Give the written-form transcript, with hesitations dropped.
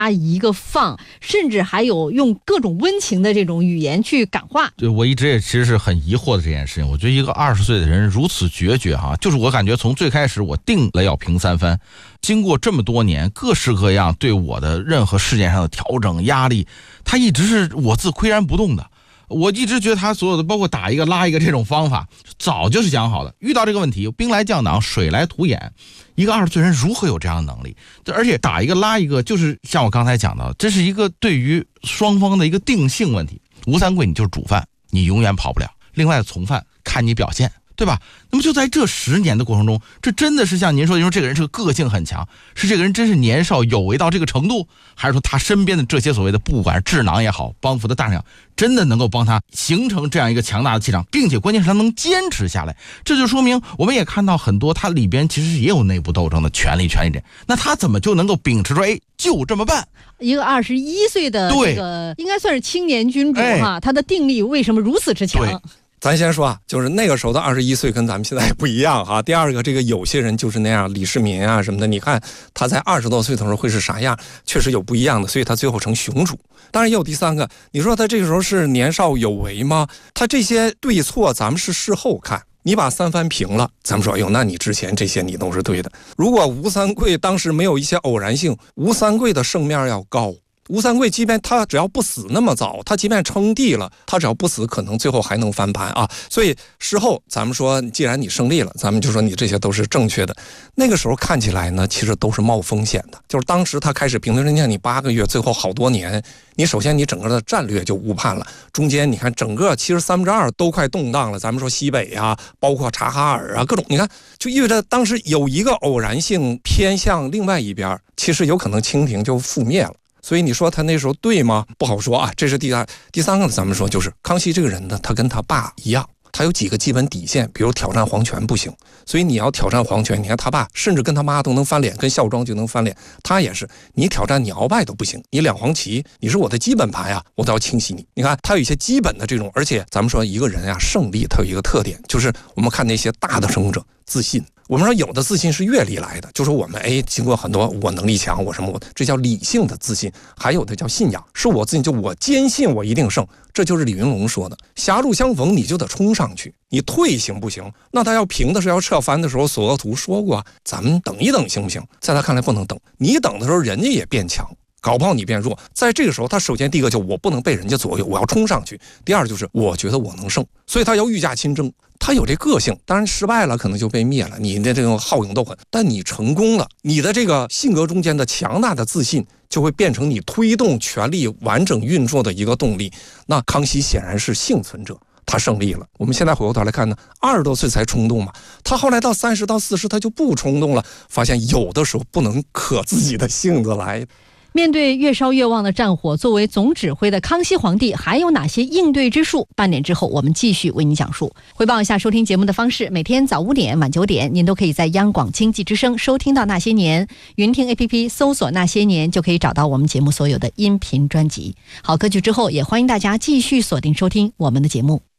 一个放，甚至还有用各种温情的这种语言去感化。 对，我一直也其实是很疑惑的这件事情。我觉得一个20岁的人如此决绝哈，就是我感觉从最开始我定了要评3分，经过这么多年各式各样对我的任何事件上的调整压力，他一直是我自岿然不动的。我一直觉得他所有的包括打一个拉一个这种方法早就是讲好的，遇到这个问题兵来将挡水来土掩，一个20岁人如何有这样的能力？而且打一个拉一个，就是像我刚才讲的，这是一个对于双方的一个定性问题。吴三桂你就是主犯，你永远跑不了，另外的从犯看你表现，对吧？那么就在这10年的过程中，这真的是像您说的，这个人是个个性很强，是这个人真是年少有为到这个程度，还是说他身边的这些所谓的不管是智囊也好，帮扶的大将，真的能够帮他形成这样一个强大的气场，并且关键是他能坚持下来。这就说明我们也看到很多他里边其实也有内部斗争的权力点，那他怎么就能够秉持说就这么办？ 一个21岁的这个应该算是青年君主哈，他的定力为什么如此之强？ 咱先说啊，就是那个时候的21岁跟咱们现在不一样哈。第二个，这个有些人就是那样，李世民啊什么的，你看他在20多岁的时候会是啥样，确实有不一样的，所以他最后成雄主。当然也有第三个，你说他这个时候是年少有为吗？他这些对错咱们是事后看，你把3番平了，咱们说那你之前这些你都是对的。如果吴三桂当时没有一些偶然性，吴三桂的胜面要高。吴三桂即便他只要不死那么早，他即便称帝了，他只要不死，可能最后还能翻盘啊。所以事后咱们说，既然你胜利了，咱们就说你这些都是正确的。那个时候看起来呢，其实都是冒风险的。就是当时他开始平推人家你8个月，最后好多年，你首先你整个的战略就误判了。中间你看整个其实2/3都快动荡了。咱们说西北啊，包括察哈尔啊，各种你看，就意味着当时有一个偶然性偏向另外一边，其实有可能清廷就覆灭了。所以你说他那时候对吗？不好说啊。这是第三个，咱们说就是康熙这个人呢，他跟他爸一样，他有几个基本底线，比如挑战皇权不行。所以你要挑战皇权，你看他爸甚至跟他妈都能翻脸，跟孝庄就能翻脸，他也是，你挑战你鳌拜都不行，你两黄旗，你是我的基本盘呀，我都要清洗你。你看他有一些基本的这种，而且咱们说一个人啊，胜利他有一个特点，就是我们看那些大的胜者自信。我们说有的自信是阅历来的，就说我们经过很多，我能力强，我什么，这叫理性的自信。还有的叫信仰，是我自信，就我坚信我一定胜。这就是李云龙说的，狭路相逢你就得冲上去，你退行不行。那他要平的时候，要撤翻的时候，索额图说过，咱们等一等行不行？在他看来不能等，你等的时候人家也变强，搞不好你变弱。在这个时候，他首先第一个就我不能被人家左右，我要冲上去。第二就是我觉得我能胜，所以他要御驾亲征。他有这个性，当然失败了可能就被灭了，你的这种好勇斗狠，但你成功了，你的这个性格中间的强大的自信就会变成你推动权力完整运作的一个动力。那康熙显然是幸存者，他胜利了。我们现在回过头来看呢，20多岁才冲动嘛，他后来到30到40他就不冲动了，发现有的时候不能可自己的性子来。 面对越烧越旺的战火，作为总指挥的康熙皇帝还有哪些应对之术？半点之后我们继续为您讲述。回报一下收听节目的方式，每天早5点晚9点您都可以在央广经济之声收听到那些年，云听 APP 搜索那些年就可以找到我们节目所有的音频专辑。好，歌曲之后也欢迎大家继续锁定收听我们的节目。